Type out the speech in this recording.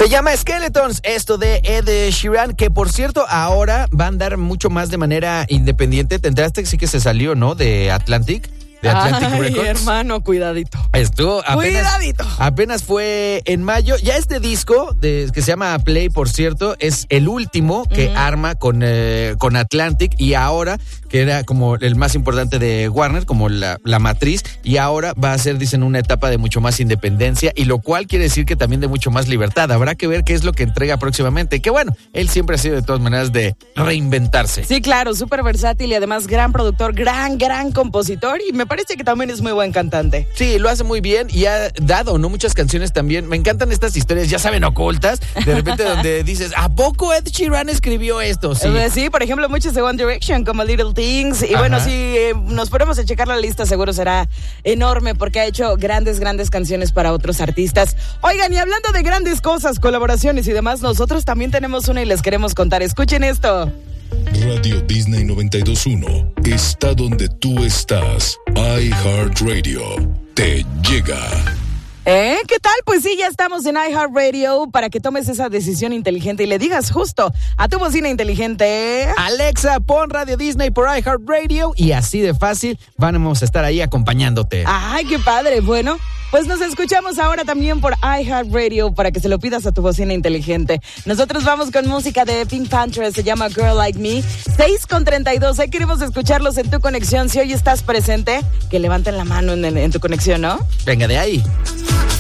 Se llama Skeletons, esto de Ed Sheeran, que por cierto ahora va a andar mucho más de manera independiente. ¿Te enteraste que sí que se salió, no? De Atlantic. De Atlantic Records. Hermano, cuidadito. Estuvo Cuidadito. Apenas fue en mayo. Ya este disco, que se llama Play, por cierto, es el último que arma con Atlantic, y ahora, que era como el más importante de Warner, como la matriz, y ahora va a ser, dicen, una etapa de mucho más independencia, y lo cual quiere decir que también de mucho más libertad. Habrá que ver qué es lo que entrega próximamente, que bueno, él siempre ha sido de todas maneras de reinventarse. Sí, claro, súper versátil y además gran productor, gran compositor, y me parece que también es muy buen cantante. Sí, lo hace muy bien y ha dado, ¿no? Muchas canciones también. Me encantan estas historias, ya saben, ocultas, de repente donde dices, ¿a poco Ed Sheeran escribió esto? Sí, sí, por ejemplo, muchos de One Direction, como Little Things, y bueno, si nos ponemos a checar la lista, seguro será enorme, porque ha hecho grandes canciones para otros artistas. Oigan, y hablando de grandes cosas, colaboraciones y demás, nosotros también tenemos una y les queremos contar. Escuchen esto. Radio Disney 92.1 está donde tú estás. iHeartRadio te llega. ¿Qué tal? Pues sí, ya estamos en iHeartRadio para que tomes esa decisión inteligente y le digas justo a tu bocina inteligente: Alexa, pon Radio Disney por iHeartRadio, y así de fácil vamos a estar ahí acompañándote. ¡Ay, qué padre! Bueno, pues nos escuchamos ahora también por iHeartRadio para que se lo pidas a tu bocina inteligente. Nosotros vamos con música de Pink Panther, se llama Girl Like Me. 6:32, ahí queremos escucharlos en tu conexión. Si hoy estás presente, que levanten la mano en tu conexión, ¿no? Venga de ahí.